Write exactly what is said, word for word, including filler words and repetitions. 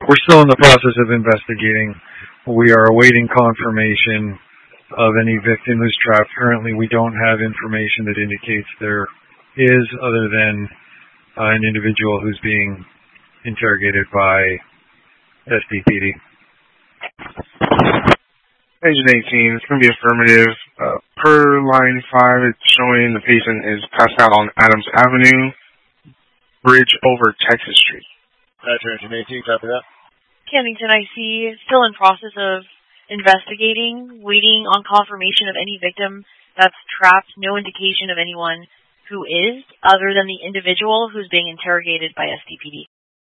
we're still in the process of investigating. We are awaiting confirmation of any victim who's trapped. Currently, we don't have information that indicates there is, other than uh, an individual who's being interrogated by S D P D. Agent eighteen, it's going to be affirmative. Uh, per line five, it's showing the patient is passed out on Adams Avenue, bridge over Texas Street. Gotcha, Agent eighteen, copy that. Kennington, I see, still in process of investigating, waiting on confirmation of any victim that's trapped. No indication of anyone who is, other than the individual who's being interrogated by S D P D.